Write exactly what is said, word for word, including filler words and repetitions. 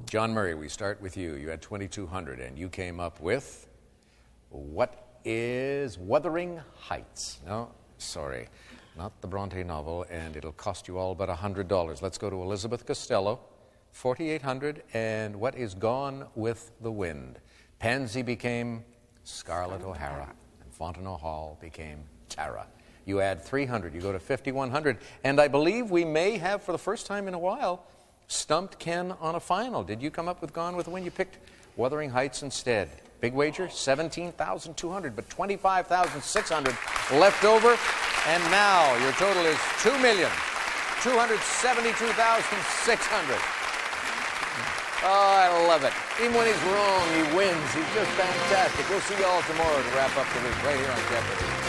John Murray, we start with you. You had twenty-two hundred, and you came up with, what is Wuthering Heights? No, sorry, not the Bronte novel, and it'll cost you all but one hundred dollars. Let's go to Elizabeth Costello, forty-eight hundred, and what is Gone with the Wind? Pansy became Scarlett O'Hara, and Fontenot Hall became Tara. You add three hundred, you go to fifty-one hundred, and I believe we may have, for the first time in a while, stumped Ken on a final. Did you come up with Gone with the Wind? You picked Wuthering Heights instead. Big wager, seventeen thousand two hundred, but twenty-five thousand six hundred left over, and now your total is two million two hundred seventy-two thousand six hundred. Oh, I love it. Even when he's wrong, he wins. He's just fantastic. We'll see you all tomorrow to wrap up the week right here on Jeopardy.